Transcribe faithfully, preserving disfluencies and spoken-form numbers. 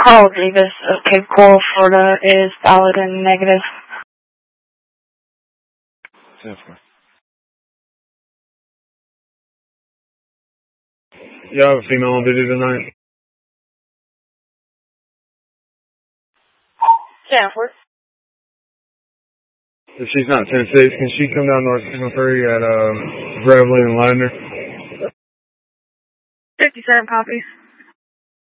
Carl Davis of Cape Coral, Florida is valid and negative. ten four. You have a female on video tonight? Stanford. If she's not ten six, can she come down North Signal three at uh, Gravelly and Ladner? fifty-seven copies.